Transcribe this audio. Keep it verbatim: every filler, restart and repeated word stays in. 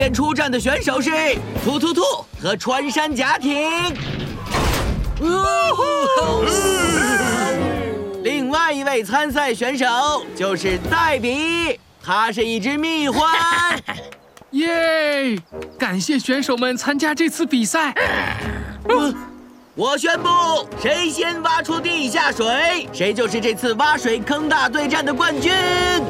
天出战的选手是突突兔和穿山甲艇。另外一位参赛选手就是黛比，他是一只蜜獾。 耶！感谢选手们参加这次比赛。 呃我宣布，谁先挖出地下水，谁就是这次挖水坑大对战的冠军。